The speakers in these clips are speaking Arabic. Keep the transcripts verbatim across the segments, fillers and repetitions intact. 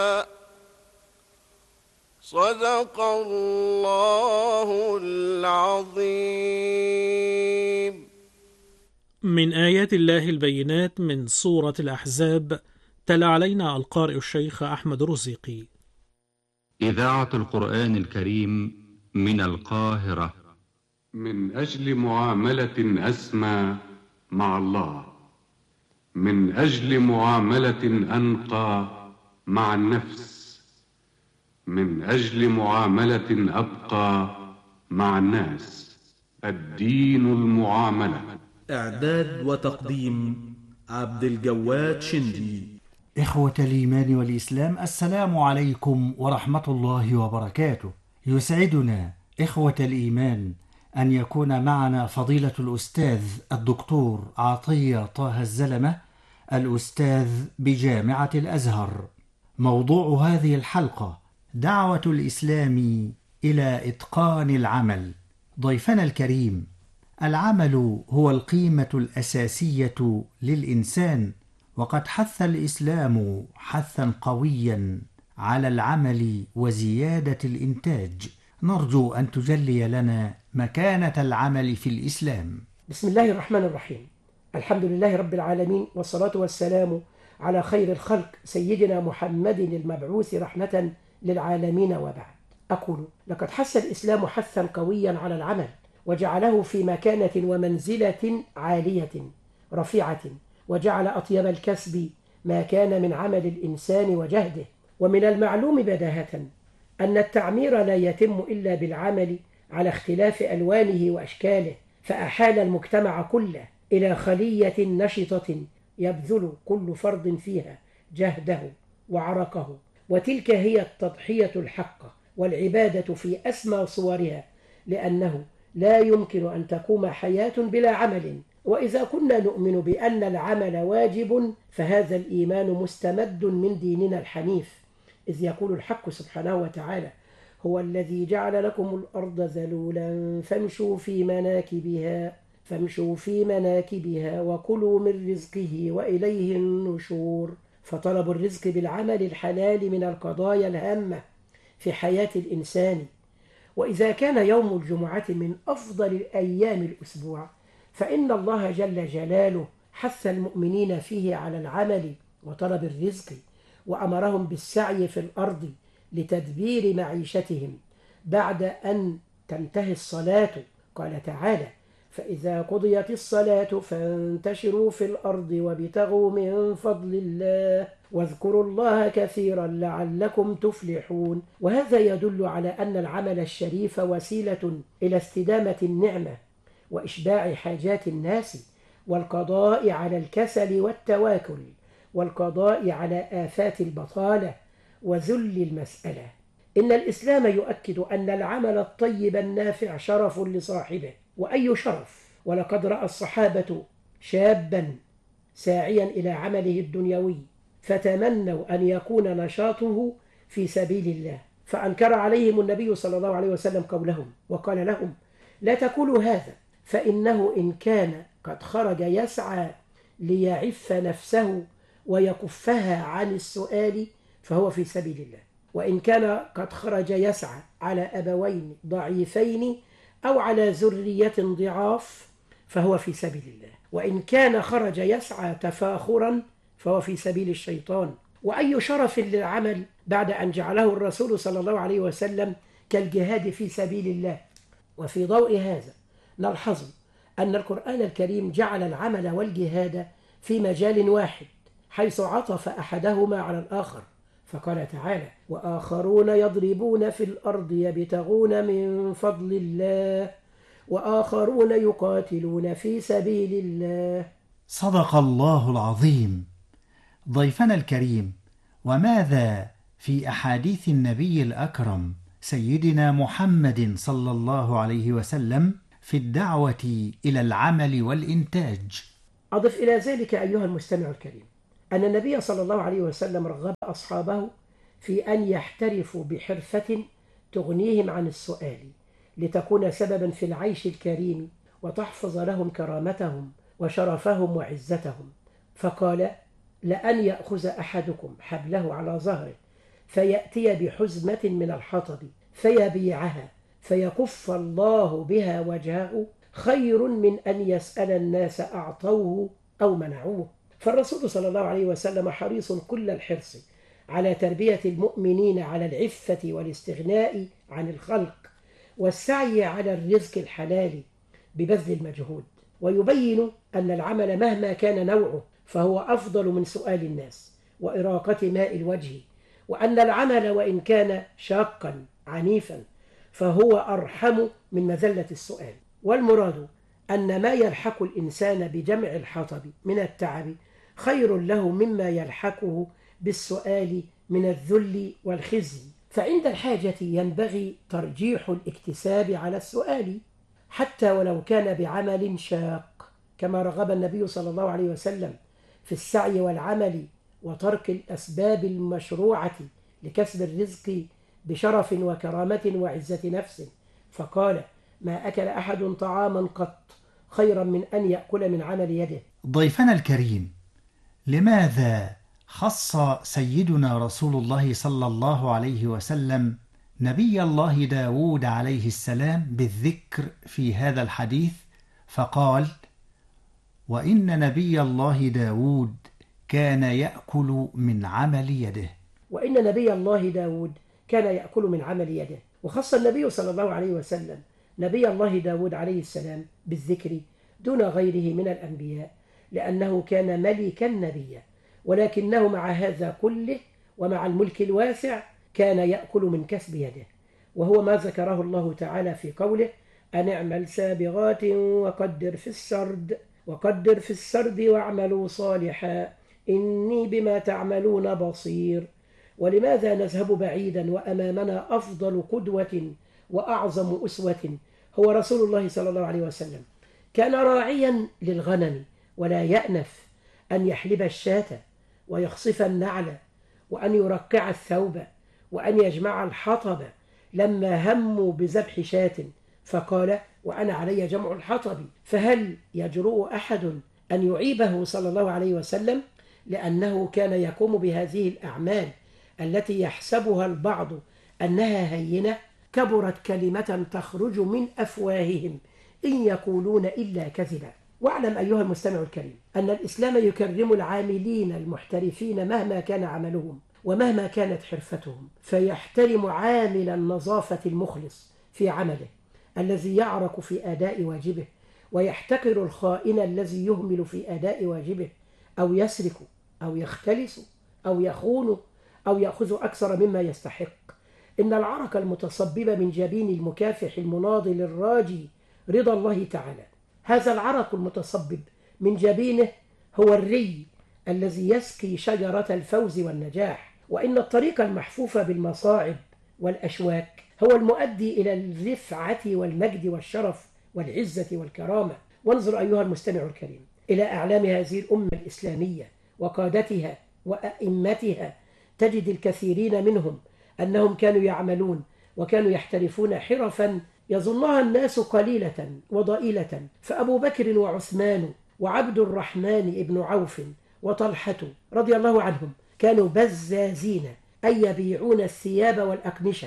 صدق الله العظيم. من آيات الله البينات من سورة الأحزاب، تلا علينا القارئ الشيخ أحمد رزيقي. إذاعة القرآن الكريم من القاهرة. من أجل معاملة أسمى مع الله، من أجل معاملة أنقى مع النفس، من أجل معاملة أبقى مع الناس. الدين المعاملة. إعداد وتقديم عبد الجواد شندي. إخوة الإيمان والإسلام، السلام عليكم ورحمة الله وبركاته. يسعدنا إخوة الإيمان أن يكون معنا فضيلة الأستاذ الدكتور عطية طه الزلمة، الأستاذ بجامعة الأزهر. موضوع هذه الحلقة دعوة الإسلام إلى إتقان العمل. ضيفنا الكريم، العمل هو القيمة الأساسية للإنسان، وقد حث الإسلام حثا قويا على العمل وزيادة الإنتاج. نرجو أن تجلي لنا مكانة العمل في الإسلام. بسم الله الرحمن الرحيم. الحمد لله رب العالمين، والصلاة والسلام على خير الخلق سيدنا محمد المبعوث رحمة للعالمين، وبعد. أقول لقد حث الإسلام حثا قويا على العمل، وجعله في مكانة ومنزلة عالية رفيعة، وجعل أطيب الكسب ما كان من عمل الإنسان وجهده. ومن المعلوم بداهة أن التعمير لا يتم إلا بالعمل على اختلاف ألوانه وأشكاله، فأحال المجتمع كله إلى خلية نشطة يبذل كل فرد فيها جهده وعرقه، وتلك هي التضحية الحقة والعبادة في أسمى صورها، لأنه لا يمكن أن تقوم حياة بلا عمل. وإذا كنا نؤمن بأن العمل واجب، فهذا الإيمان مستمد من ديننا الحنيف، إذ يقول الحق سبحانه وتعالى: هو الذي جعل لكم الأرض ذلولا فامشوا في مناكبها فامشوا في مناكبها وكلوا من رزقه وإليه النشور. فطلب الرزق بالعمل الحلال من القضايا الهامة في حياة الإنسان. وإذا كان يوم الجمعة من أفضل أيام الأسبوع، فإن الله جل جلاله حث المؤمنين فيه على العمل وطلب الرزق، وأمرهم بالسعي في الأرض لتدبير معيشتهم بعد أن تنتهي الصلاة. قال تعالى: فإذا قضيت الصلاة فانتشروا في الأرض وابتغوا من فضل الله واذكروا الله كثيرا لعلكم تفلحون. وهذا يدل على أن العمل الشريف وسيلة إلى استدامة النعمة وإشباع حاجات الناس، والقضاء على الكسل والتواكل، والقضاء على آفات البطالة وذل المسألة. إن الإسلام يؤكد أن العمل الطيب النافع شرف لصاحبه، وأي شرف! ولقد رأى الصحابة شابا ساعيا إلى عمله الدنيوي فتمنوا أن يكون نشاطه في سبيل الله، فأنكر عليهم النبي صلى الله عليه وسلم قولهم، وقال لهم: لا تقولوا هذا، فإنه إن كان قد خرج يسعى ليعف نفسه ويكفها عن السؤال فهو في سبيل الله، وإن كان قد خرج يسعى على أبوين ضعيفين أو على ذرية ضعاف فهو في سبيل الله، وإن كان خرج يسعى تفاخرا فهو في سبيل الشيطان. وأي شرف للعمل بعد أن جعله الرسول صلى الله عليه وسلم كالجهاد في سبيل الله. وفي ضوء هذا نلحظ أن القرآن الكريم جعل العمل والجهاد في مجال واحد، حيث عطف أحدهما على الآخر، فقال تعالى: وآخرون يضربون في الأرض يبتغون من فضل الله وآخرون يقاتلون في سبيل الله. صدق الله العظيم. ضيفنا الكريم، وماذا في أحاديث النبي الأكرم سيدنا محمد صلى الله عليه وسلم في الدعوة إلى العمل والإنتاج؟ أضف إلى ذلك أيها المستمع الكريم أن النبي صلى الله عليه وسلم رغب أصحابه في أن يحترفوا بحرفة تغنيهم عن السؤال، لتكون سببا في العيش الكريم وتحفظ لهم كرامتهم وشرفهم وعزتهم. فقال: لأن يأخذ أحدكم حبله على ظهره فيأتي بحزمة من الحطب فيبيعها فيكف الله بها وجهه خير من أن يسأل الناس أعطوه أو منعوه. فالرسول صلى الله عليه وسلم حريص كل الحرص على تربية المؤمنين على العفة والاستغناء عن الخلق والسعي على الرزق الحلال ببذل المجهود، ويبين أن العمل مهما كان نوعه فهو أفضل من سؤال الناس وإراقة ماء الوجه، وأن العمل وإن كان شاقا عنيفا فهو أرحم من مذلة السؤال. والمراد أن ما يلحق الإنسان بجمع الحطب من التعب خير له مما يلحقه بالسؤال من الذل والخزي، فعند الحاجة ينبغي ترجيح الاكتساب على السؤال حتى ولو كان بعمل شاق، كما رغب النبي صلى الله عليه وسلم في السعي والعمل وترك الأسباب المشروعة لكسب الرزق بشرف وكرامة وعزة نفس، فقال: ما أكل أحد طعاما قط خيرا من أن يأكل من عمل يده. ضيفنا الكريم، لماذا خص سيدنا رسول الله صلى الله عليه وسلم نبي الله داود عليه السلام بالذكر في هذا الحديث، فقال: وإن نبي الله داود كان يأكل من عمل يده؟ وإن نبي الله داود كان يأكل من عمل يده. وخص النبي صلى الله عليه وسلم نبي الله داود عليه السلام بالذكر دون غيره من الأنبياء لأنه كان ملكا نبيا، ولكنه مع هذا كله ومع الملك الواسع كان يأكل من كسب يده، وهو ما ذكره الله تعالى في قوله: أن اعمل سابغات وقدر في السرد وقدر في السرد واعملوا صالحا إني بما تعملون بصير. ولماذا نذهب بعيدا وأمامنا أفضل قدوة وأعظم أسوة هو رسول الله صلى الله عليه وسلم؟ كان راعيا للغنم ولا يأنف أن يحلب الشاة ويخصف النعل وأن يرقع الثوب وأن يجمع الحطب لما هموا بذبح شاة، فقال: وأنا علي جمع الحطب. فهل يجرؤ أحد أن يعيبه صلى الله عليه وسلم لأنه كان يقوم بهذه الأعمال التي يحسبها البعض أنها هينة؟ كبرت كلمة تخرج من أفواههم إن يقولون إلا كذبا. واعلم أيها المستمع الكريم أن الإسلام يكرم العاملين المحترفين مهما كان عملهم ومهما كانت حرفتهم، فيحترم عامل النظافة المخلص في عمله الذي يعرق في أداء واجبه، ويحتقر الخائن الذي يهمل في أداء واجبه أو يسرق أو يختلس أو يخون أو يأخذ أكثر مما يستحق. إن العرق المتصبب من جبين المكافح المناضل الراجي رضا الله تعالى، هذا العرق المتصبب من جبينه هو الري الذي يسقي شجرة الفوز والنجاح. وإن الطريق المحفوف بالمصاعب والأشواك هو المؤدي إلى الرفعة والمجد والشرف والعزة والكرامة. وانظر أيها المستمع الكريم إلى أعلام هذه الأمة الإسلامية وقادتها وأئمتها، تجد الكثيرين منهم أنهم كانوا يعملون وكانوا يحترفون حرفا يظنها الناس قليلة وضئيلة، فأبو بكر وعثمان وعبد الرحمن ابن عوف وطلحة رضي الله عنهم كانوا بزازين أي يبيعون الثياب والأقمشة،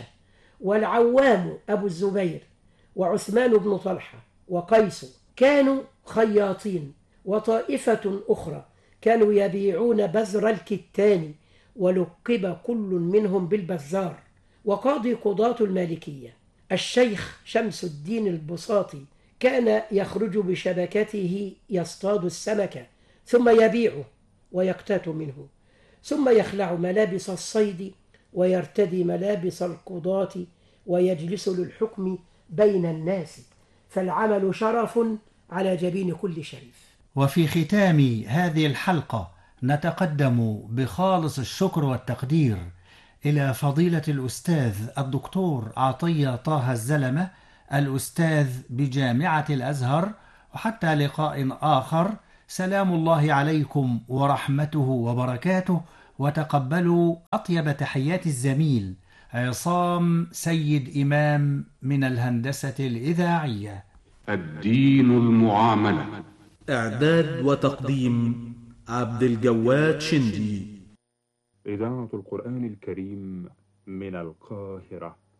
والعوام أبو الزبير وعثمان بن طلحة وقيس كانوا خياطين، وطائفة أخرى كانوا يبيعون بزر الكتان، ولقب كل منهم بالبزار. وقاضي قضاة المالكية الشيخ شمس الدين البساطي كان يخرج بشبكته يصطاد السمك ثم يبيعه ويقتات منه، ثم يخلع ملابس الصيد ويرتدي ملابس القضاة ويجلس للحكم بين الناس، فالعمل شرف على جبين كل شريف. وفي ختام هذه الحلقة نتقدم بخالص الشكر والتقدير إلى فضيلة الأستاذ الدكتور عطية طه الزلمة، الأستاذ بجامعة الأزهر. وحتى لقاء آخر، سلام الله عليكم ورحمته وبركاته، وتقبلوا أطيب تحيات الزميل عصام سيد إمام من الهندسة الإذاعية. الدين المعاملة. إعداد وتقديم عبد الجواد شندي. إذاعة القرآن الكريم من القاهرة.